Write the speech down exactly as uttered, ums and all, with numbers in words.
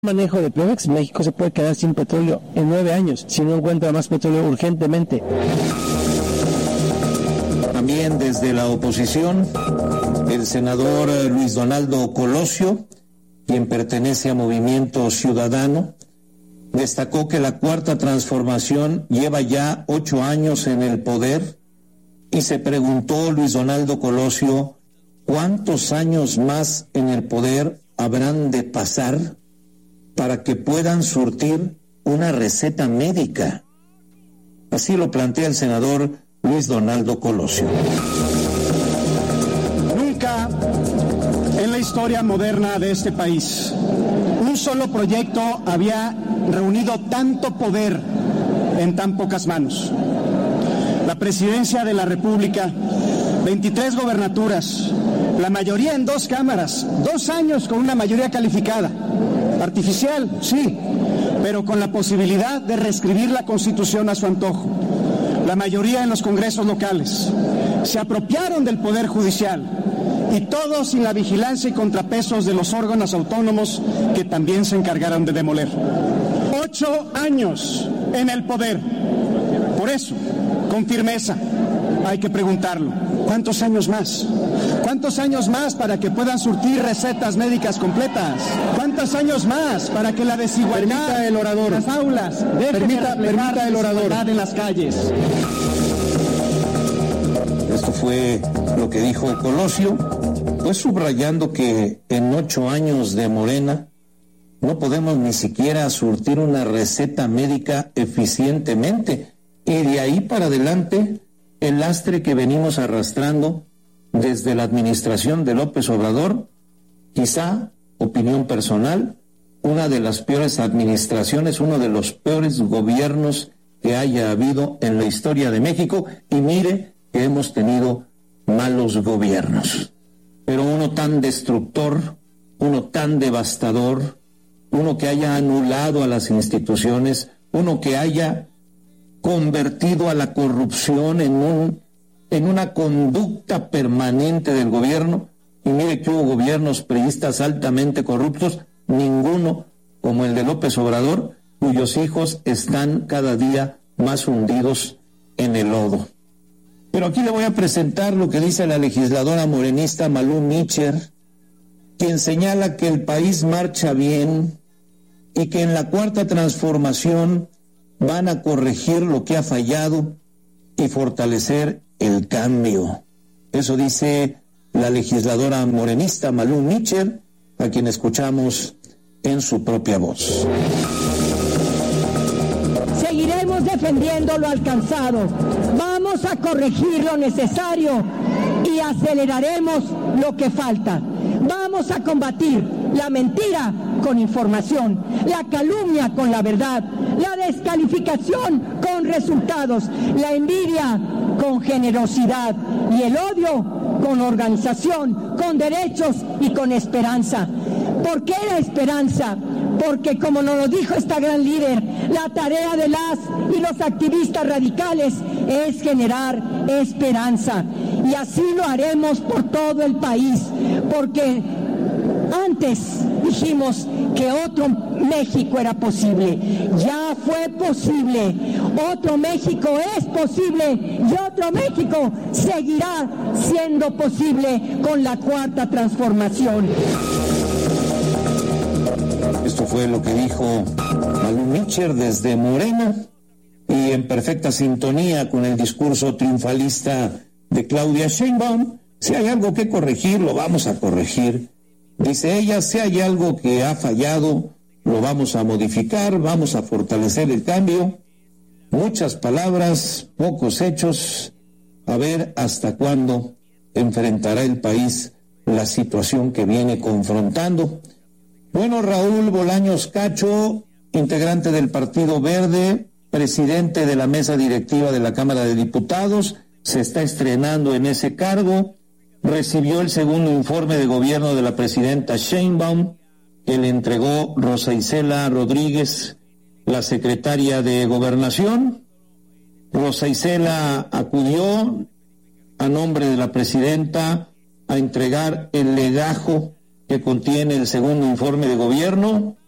Manejo de Pemex, México se puede quedar sin petróleo en nueve años si no encuentra más petróleo urgentemente. También desde la oposición, el senador Luis Donaldo Colosio, quien pertenece a Movimiento Ciudadano, destacó que la Cuarta Transformación lleva ya ocho años en el poder y se preguntó Luis Donaldo Colosio cuántos años más en el poder habrán de pasar para que puedan surtir una receta médica. Así lo plantea el senador Luis Donaldo Colosio. Nunca en la historia moderna de este país un solo proyecto había reunido tanto poder en tan pocas manos. La presidencia de la República, veintitrés gobernaturas, la mayoría en dos cámaras, dos años con una mayoría calificada. Artificial, sí, pero con la posibilidad de reescribir la Constitución a su antojo. La mayoría en los congresos locales. Se apropiaron del Poder Judicial y todo sin la vigilancia y contrapesos de los órganos autónomos que también se encargaron de demoler. Ocho años en el poder. Por eso, con firmeza, hay que preguntarlo. ¿Cuántos años más? ¿Cuántos años más para que puedan surtir recetas médicas completas? ¿Cuántos años más para que la desigualdad permita el orador, en las aulas deje permita, de permita el orador en las calles? Esto fue lo que dijo Colosio, pues subrayando que en ocho años de Morena no podemos ni siquiera surtir una receta médica eficientemente, y de ahí para adelante el lastre que venimos arrastrando desde la administración de López Obrador, quizá, opinión personal, una de las peores administraciones, uno de los peores gobiernos que haya habido en la historia de México, y mire que hemos tenido malos gobiernos, pero uno tan destructor, uno tan devastador, uno que haya anulado a las instituciones, uno que haya convertido a la corrupción en un en una conducta permanente del gobierno, y mire que hubo gobiernos priistas altamente corruptos, ninguno como el de López Obrador, cuyos hijos están cada día más hundidos en el lodo. Pero aquí le voy a presentar lo que dice la legisladora morenista Malú Micher, quien señala que el país marcha bien y que en la Cuarta Transformación van a corregir lo que ha fallado y fortalecer el cambio. Eso dice la legisladora morenista Malú Micher, a quien escuchamos en su propia voz. Seguiremos defendiendo lo alcanzado, vamos a corregir lo necesario y aceleraremos lo que falta. Vamos a combatir la mentira con información, la calumnia con la verdad, la descalificación con resultados, la envidia con generosidad y el odio con organización, con derechos y con esperanza. ¿Por qué la esperanza? Porque, como nos lo dijo esta gran líder, la tarea de las y los activistas radicales es generar esperanza. Y así lo haremos por todo el país, porque antes dijimos que otro México era posible, ya fue posible, otro México es posible y otro México seguirá siendo posible con la Cuarta Transformación. Esto fue lo que dijo Malú Micher desde Morena, y en perfecta sintonía con el discurso triunfalista de Claudia Sheinbaum. Si hay algo que corregir, lo vamos a corregir. Dice ella, si hay algo que ha fallado, lo vamos a modificar, vamos a fortalecer el cambio. Muchas palabras, pocos hechos. A ver hasta cuándo enfrentará el país la situación que viene confrontando. Bueno, Raúl Bolaños Cacho, integrante del Partido Verde, presidente de la mesa directiva de la Cámara de Diputados, se está estrenando en ese cargo. Recibió el segundo informe de gobierno de la presidenta Sheinbaum, que le entregó Rosa Isela Rodríguez, la secretaria de Gobernación. Rosa Isela acudió a nombre de la presidenta a entregar el legajo que contiene el segundo informe de gobierno,